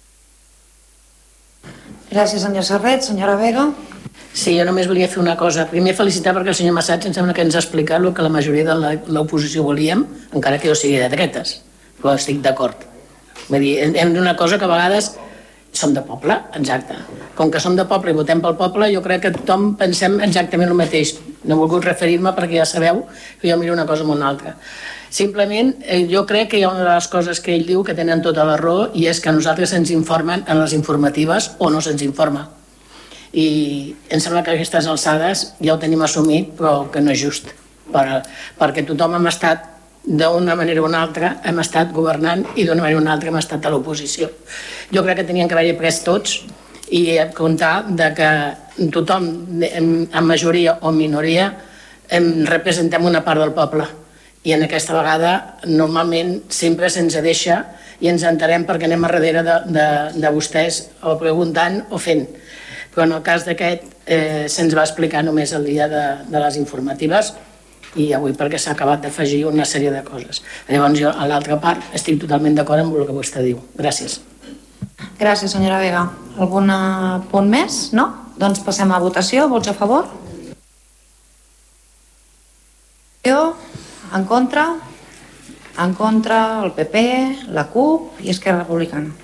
Gràcies, senyor Serret. Senyora Vega. Sí, jo només volia fer una cosa. Primer felicitar perquè el senyor Massats em sembla que ens ha explicat el que la majoria de l'oposició volíem, encara que jo sigui de dretes, però estic d'acord. Vull dir, hem d'una cosa que a vegades som de poble, exacte. Com que som de poble i votem pel poble, jo crec que tothom pensem exactament el mateix. No he volgut referir-me perquè ja sabeu que jo miro una cosa amb una altra. Simplement, jo crec que hi ha una de les coses que ell diu que tenen tota la raó i és que a nosaltres se'ns informen en les informatives o no se'ns informa. I em sembla que a aquestes alçades ja ho tenim assumit, però que no és just. Perquè tothom hem estat d'una manera o una altra hem estat governant i d'una manera o una altra hem estat a l'oposició. Jo crec que tenien que haver-hi pres tots i comptar que tothom, en majoria o minoria, representem una part del poble. I en aquesta vegada, normalment, sempre se'ns deixa i ens enterem perquè anem a darrere de vostès o preguntant o fent. Però en el cas d'aquest se'ns va explicar només el dia de les informatives i avui perquè s'ha acabat d'afegir una sèrie de coses. Llavors jo, a l'altra part, estic totalment d'acord amb el que vostè diu. Gràcies. Gràcies, senyora Vega. Algun punt més? No? Doncs passem a votació. Vots a favor? En contra, el PP, la CUP i Esquerra Republicana.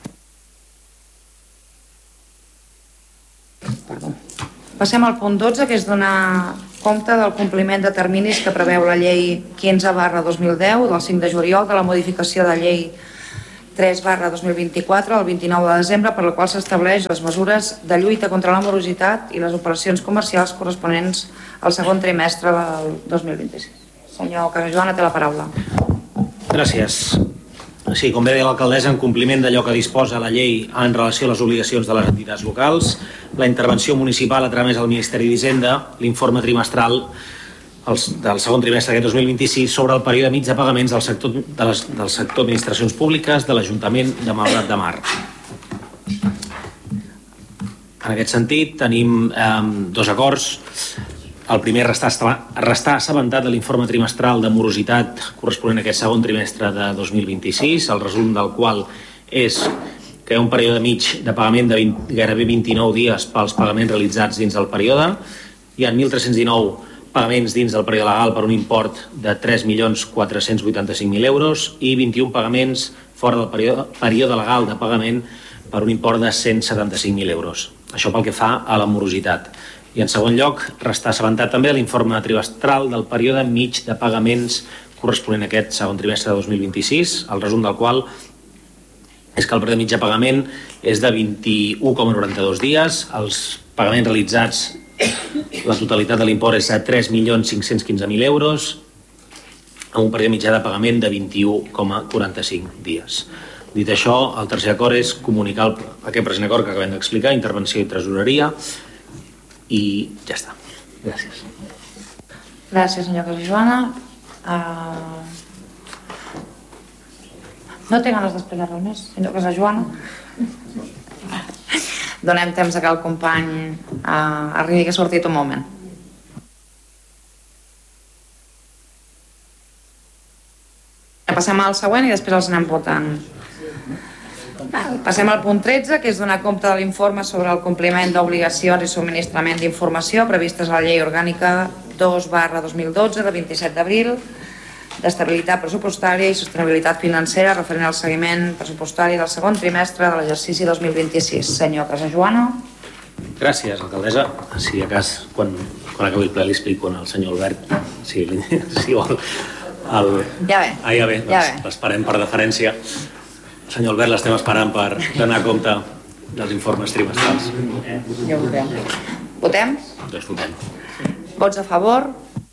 Passem al punt 12, que és donar compte del compliment de terminis que preveu la llei 15/2010 del 5 de juliol de la modificació de llei 3/2024 el 29 de desembre, per la qual s'estableix les mesures de lluita contra la morositat i les operacions comercials corresponents al segon trimestre del 2026. Senyor Casajoana, té la paraula. Gràcies. Sí, com bé deia l'alcaldessa, en compliment d'allò que disposa la llei en relació a les obligacions de les entitats locals, la intervenció municipal a través del Ministeri d'Hisenda, l'informe trimestral del segon trimestre d'aquest 2026 sobre el període mig de pagaments del sector administracions públiques de l'Ajuntament de Malgrat de Mar. En aquest sentit, tenim dos acords. El primer, restar assabentat de l'informe trimestral de morositat corresponent a aquest segon trimestre de 2026, el resum del qual és que hi ha un període mig de pagament de gairebé 29 dies pels pagaments realitzats dins del període. Hi ha 1.319 pagaments dins del període legal per un import de 3.485.000 euros i 21 pagaments fora del període legal de pagament per un import de 175.000 euros. Això pel que fa a la morositat. I en segon lloc, restar assabentat també l'informe trimestral del període mig de pagaments corresponent a aquest segon trimestre de 2026, el resum del qual és que el període mig de pagament és de 21,92 dies, els pagaments realitzats, la totalitat de l'import és de 3.515.000 euros, amb un període mitjà de pagament de 21,45 dies. Dit això, el tercer acord és comunicar aquest present acord que acabem d'explicar, intervenció i tresoreria, i ja està. Gràcies. Gràcies, senyor Casajoana. No té ganes d'explicar res més, senyor Casajoana? Donem temps que el company arribi, que ha sortit un moment. Passem al següent i després els anem votant. Passem al punt 13, que és donar compte de l'informe sobre el compliment d'obligacions i subministrament d'informació previstes a la Llei Orgànica 2/2012 de 27 d'abril d'estabilitat pressupostària i sostenibilitat financera referent al seguiment pressupostari del segon trimestre de l'exercici 2026. Senyor Casajoana. Gràcies, alcaldessa. Si a cas, quan acabi el ple li explico al senyor Albert si vol. Ja ve. Ja ve, l'esperem per deferència. Senyor Albert, l'estem esperant per donar compte dels informes trimestrals. Ja ho veurem. Votem? Doncs votem. Vots a favor?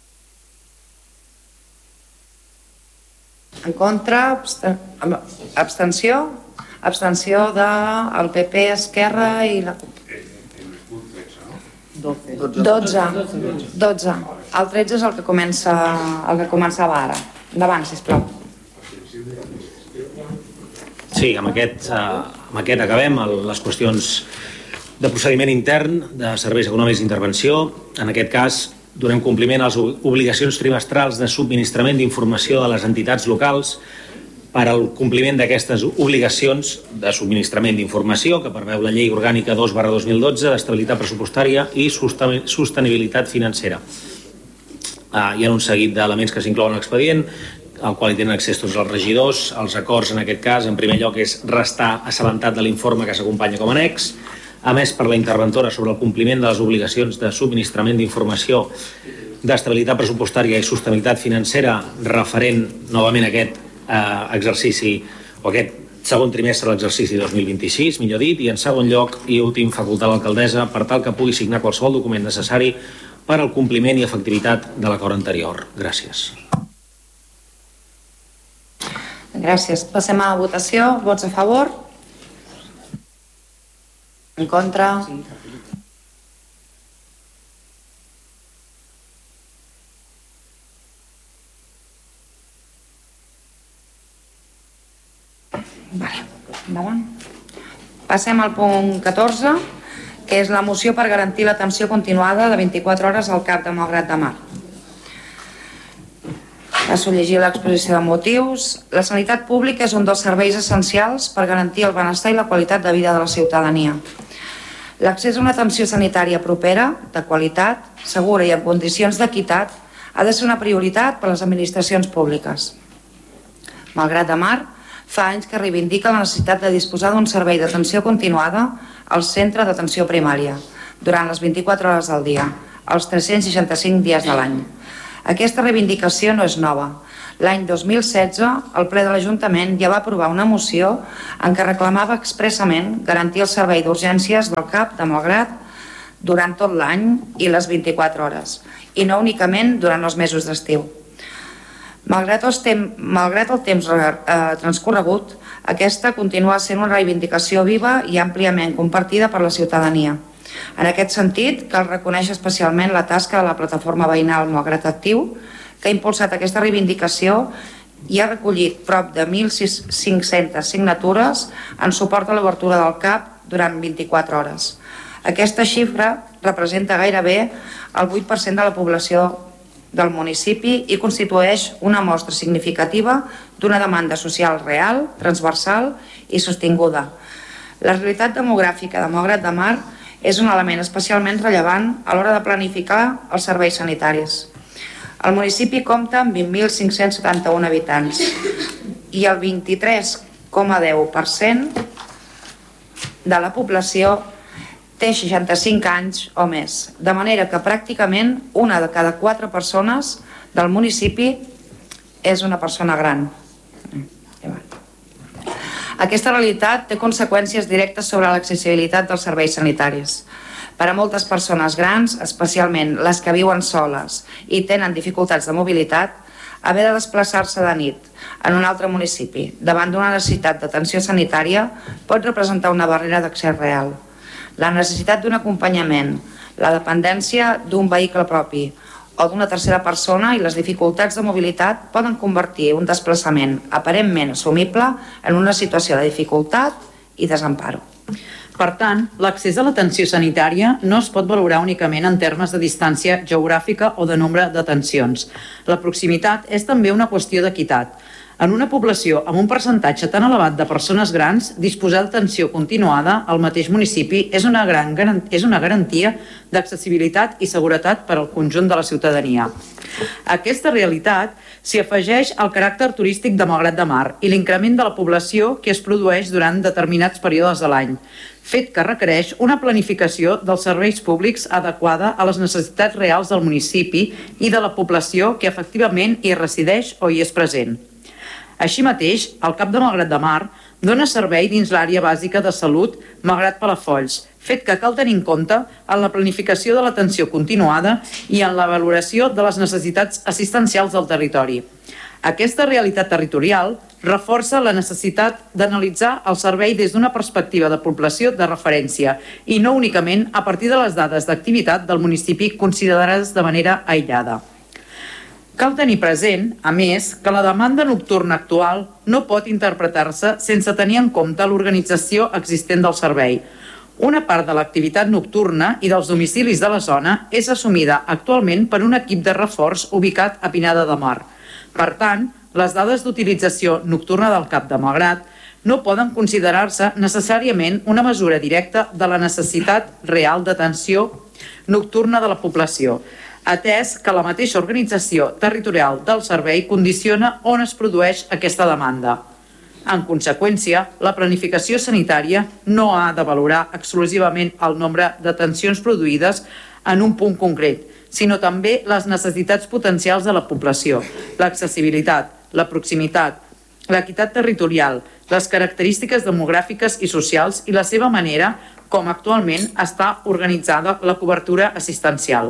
En contra? Abstenció? Abstenció del PP, Esquerra i la CUP. 12. El 13 és el que començava ara. Endavant, sisplau. Sí, amb aquest acabem les qüestions de procediment intern de serveis econòmics d'intervenció. En aquest cas, donem compliment a les obligacions trimestrals de subministrament d'informació de les entitats locals per al compliment d'aquestes obligacions de subministrament d'informació que preveu la Llei Orgànica 2/2012 d'estabilitat pressupostària i sostenibilitat financera. Hi ha un seguit d'elements que s'inclouen a l'expedient, al qual hi tenen accés tots els regidors. Els acords, en aquest cas, en primer lloc, és restar assabentat de l'informe que s'acompanya com a annex, emès per la interventora sobre el compliment de les obligacions de subministrament d'informació d'estabilitat pressupostària i sostenibilitat financera referent novament a aquest exercici o aquest segon trimestre de l'exercici 2026, millor dit, i en segon lloc i últim, facultar l'alcaldessa per tal que pugui signar qualsevol document necessari per al compliment i efectivitat de l'acord anterior. Gràcies. Gràcies. Passem a la votació. Vots a favor? En contra? Vale. Endavant. Passem al punt 14, que és la moció per garantir l'atenció continuada de 24 hores al CAP de Malgrat de Mar. Passo a llegir l'exposició de motius. La sanitat pública és un dels serveis essencials per garantir el benestar i la qualitat de vida de la ciutadania. L'accés a una atenció sanitària propera, de qualitat, segura i en condicions d'equitat ha de ser una prioritat per a les administracions públiques. Malgrat de Mar fa anys que reivindica la necessitat de disposar d'un servei d'atenció continuada al centre d'atenció primària durant les 24 hores del dia, els 365 dies de l'any. Aquesta reivindicació no és nova. L'any 2016, el ple de l'Ajuntament ja va aprovar una moció en què reclamava expressament garantir el servei d'urgències del CAP de Malgrat durant tot l'any i les 24 hores, i no únicament durant els mesos d'estiu. Malgrat el temps transcorregut, aquesta continua sent una reivindicació viva i àmpliament compartida per la ciutadania. En aquest sentit, cal reconèixer especialment la tasca de la plataforma veïnal Malgrat Actiu, que ha impulsat aquesta reivindicació i ha recollit prop de 1.500 signatures en suport a l'obertura del CAP durant 24 hores. Aquesta xifra representa gairebé el 8% de la població del municipi i constitueix una mostra significativa d'una demanda social real, transversal i sostinguda. La realitat demogràfica de Malgrat de Mar és un element especialment rellevant a l'hora de planificar els serveis sanitaris. El municipi compta amb 20.571 habitants i el 23,10% de la població té 65 anys o més, de manera que pràcticament una de cada 4 persones del municipi és una persona gran. Aquesta realitat té conseqüències directes sobre l'accessibilitat dels serveis sanitaris. Per a moltes persones grans, especialment les que viuen soles i tenen dificultats de mobilitat, haver de desplaçar-se de nit en un altre municipi davant d'una necessitat d'atenció sanitària pot representar una barrera d'accés real. La necessitat d'un acompanyament, la dependència d'un vehicle propi o d'una tercera persona i les dificultats de mobilitat poden convertir un desplaçament aparentment assumible en una situació de dificultat i desemparo. Per tant, l'accés a l'atenció sanitària no es pot valorar únicament en termes de distància geogràfica o de nombre d'atencions. La proximitat és també una qüestió d'equitat. En una població amb un percentatge tan elevat de persones grans, disposar d'atenció continuada al mateix municipi és una garantia d'accessibilitat i seguretat per al conjunt de la ciutadania. A aquesta realitat s'hi afegeix el caràcter turístic de Malgrat de Mar i l'increment de la població que es produeix durant determinats períodes de l'any, fet que requereix una planificació dels serveis públics adequada a les necessitats reals del municipi i de la població que efectivament hi resideix o hi és present. Així mateix, el CAP de Malgrat de Mar dona servei dins l'àrea bàsica de salut Malgrat Palafolls, fet que cal tenir en compte en la planificació de l'atenció continuada i en la valoració de les necessitats assistencials del territori. Aquesta realitat territorial reforça la necessitat d'analitzar el servei des d'una perspectiva de població de referència i no únicament a partir de les dades d'activitat del municipi considerades de manera aïllada. Cal tenir present, a més, que la demanda nocturna actual no pot interpretar-se sense tenir en compte l'organització existent del servei. Una part de l'activitat nocturna i dels domicilis de la zona és assumida actualment per un equip de reforç ubicat a Pineda de Mar. Per tant, les dades d'utilització nocturna del CAP de Malgrat no poden considerar-se necessàriament una mesura directa de la necessitat real d'atenció nocturna de la població, atès que la mateixa organització territorial del servei condiciona on es produeix aquesta demanda. En conseqüència, la planificació sanitària no ha de valorar exclusivament el nombre d'atencions produïdes en un punt concret, sinó també les necessitats potencials de la població, l'accessibilitat, la proximitat, l'equitat territorial, les característiques demogràfiques i socials i la seva manera com actualment està organitzada la cobertura assistencial.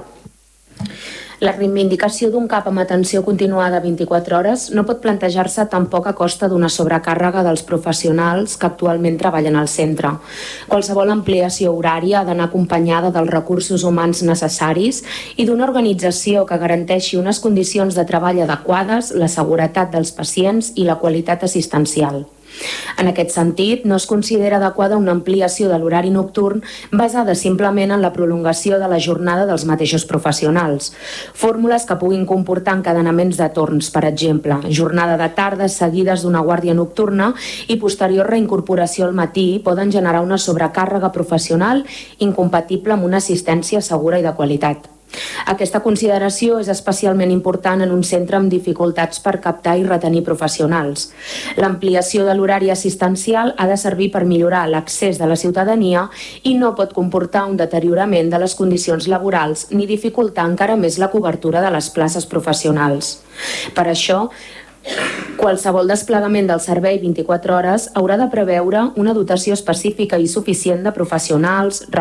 La reivindicació d'un CAP amb atenció continuada 24 hores no pot plantejar-se tampoc a costa d'una sobrecàrrega dels professionals que actualment treballen al centre. Qualsevol ampliació horària ha d'anar acompanyada dels recursos humans necessaris i d'una organització que garanteixi unes condicions de treball adequades, la seguretat dels pacients i la qualitat assistencial. En aquest sentit, no es considera adequada una ampliació de l'horari nocturn basada simplement en la prolongació de la jornada dels mateixos professionals. Fórmules que puguin comportar encadenaments de torns, per exemple, jornada de tardes seguides d'una guàrdia nocturna i posterior reincorporació al matí poden generar una sobrecàrrega professional incompatible amb una assistència segura i de qualitat. Aquesta consideració és especialment important en un centre amb dificultats per captar i retenir professionals. L'ampliació de l'horari assistencial ha de servir per millorar l'accés de la ciutadania i no pot comportar un deteriorament de les condicions laborals ni dificultar encara més la cobertura de les places professionals. Per això, qualsevol desplegament del servei 24 hores haurà de preveure una dotació específica i suficient de professionals,